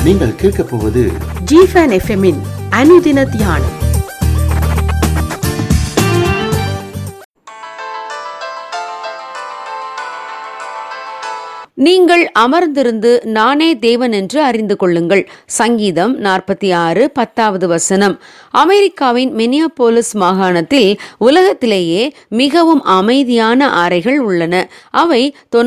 நீங்கள் கேட்கப் போவது ஜிஃபன் எஃப்எம்மின் அனுதின தியானம். நீங்கள் அமர்ந்திருந்து நானே தேவன் என்று அறிந்து கொள்ளுங்கள். சங்கீதம் 46:10. அமெரிக்காவின் மினியாபோலிஸ் மாகாணத்தில் உலகத்திலேயே மிகவும் அமைதியான அறைகள் உள்ளன. அவை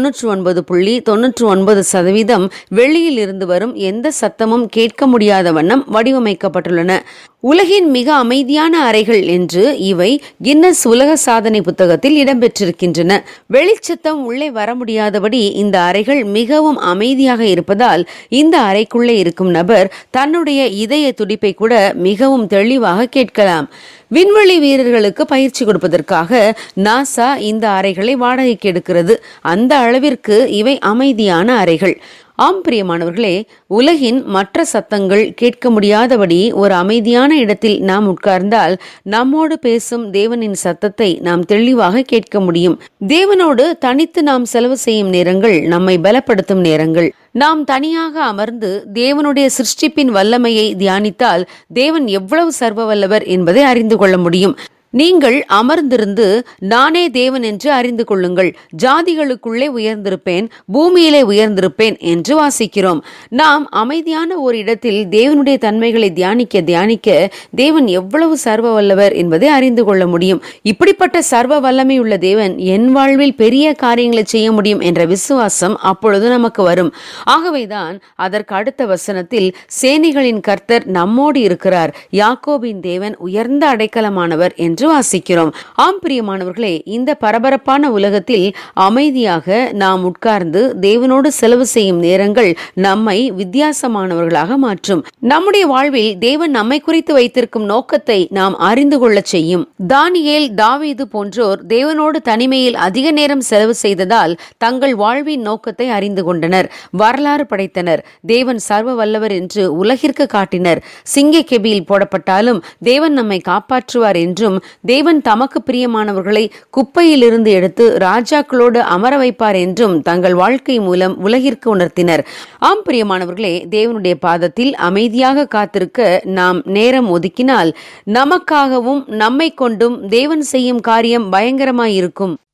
99.99% வெளியில் இருந்து வரும் எந்த சத்தமும் கேட்க முடியாத வண்ணம் வடிவமைக்கப்பட்டுள்ளன. உலகின் மிக அமைதியான அறைகள் என்று இவை கின்னஸ் உலக சாதனை புத்தகத்தில் இடம்பெற்றிருக்கின்றன. வெளிச்சத்தம் உள்ளே வர முடியாதபடி இந்த அறைகள் மிகவும் அமைதியாக இருப்பதால் இந்த அறைக்குள்ளே இருக்கும் நபர் தன்னுடைய இதய துடிப்பை கூட மிகவும் தெளிவாக கேட்கலாம். விண்வெளி வீரர்களுக்கு பயிற்சி கொடுப்பதற்காக நாசா இந்த அறைகளை வாடகைக்கு எடுக்கிறது. அந்த அளவிற்கு இவை அமைதியான அறைகள். ஆம் பிரியமானவர்களே, உலகின் மற்ற சத்தங்கள் கேட்க முடியாதபடி ஒரு அமைதியான இடத்தில் நாம் உட்கார்ந்தால் நம்மோடு பேசும் தேவனின் சத்தத்தை நாம் தெளிவாக கேட்க முடியும். தேவனோடு தனித்து நாம் செலவு செய்யும் நேரங்கள் நம்மை பலப்படுத்தும் நேரங்கள். நாம் தனியாக அமர்ந்து தேவனுடைய சிருஷ்டிப்பின் வல்லமையை தியானித்தால் தேவன் எவ்வளவு சர்வ வல்லவர் என்பதை அறிந்து கொள்ள முடியும். நீங்கள் அமர்ந்திருந்து நானே தேவன் என்று அறிந்து கொள்ளுங்கள். ஜாதிகளுக்குள்ளே உயர்ந்திருப்பேன், பூமியிலே உயர்ந்திருப்பேன் என்று வாசிக்கிறோம். நாம் அமைதியான ஒரு இடத்தில் தேவனுடைய தன்மைகளை தியானிக்க தியானிக்க தேவன் எவ்வளவு சர்வ வல்லவர் என்பதை அறிந்து கொள்ள முடியும். இப்படிப்பட்ட சர்வ வல்லமை உள்ள தேவன் என் வாழ்வில் பெரிய காரியங்களை செய்ய முடியும் என்ற விசுவாசம் அப்பொழுது நமக்கு வரும். ஆகவேதான் அதற்கு அடுத்த வசனத்தில் சேனைகளின் கர்த்தர் நம்மோடு இருக்கிறார், யாக்கோபின் தேவன் உயர்ந்த அடைக்கலமானவர் என்று வாசிக்கிறோம். ஆம் பிரியமானவர்களே, இந்த பரபரப்பான உலகத்தில் அமைதியாக நாம் உட்கார்ந்து தேவனோடு செலவு செய்யும் நேரங்கள் நம்மை வித்தியாசமானவர்களாக மாற்றும். நம்முடைய வாழ்வில் தேவன் நம்மை குறித்து வைத்திருக்கும் நோக்கத்தை நாம் அறிந்து கொள்ள செய்யும். தானியேல், தாவீது போன்றோர் தேவனோடு தனிமையில் அதிக நேரம் செலவு செய்ததால் தங்கள் வாழ்வின் நோக்கத்தை அறிந்து கொண்டனர். வரலாறு படைத்தனர். தேவன் சர்வ வல்லவர் என்று உலகிற்கு காட்டினர். சிங்க கெபியில் போடப்பட்டாலும் தேவன் நம்மை காப்பாற்றுவார் என்றும், தேவன் தமக்கு பிரியமானவர்களை குப்பையில் இருந்து எடுத்து ராஜாக்களோடு அமர வைப்பார் என்றும் தங்கள் வாழ்க்கை மூலம் உலகிற்கு உணர்த்தினர். ஆம் பிரியமானவர்களே, தேவனுடைய பாதத்தில் அமைதியாக காத்திருக்க நாம் நேரம் ஒதுக்கினால் நமக்காகவும் நம்மை கொண்டும் தேவன் செய்யும் காரியம் பயங்கரமாயிருக்கும்.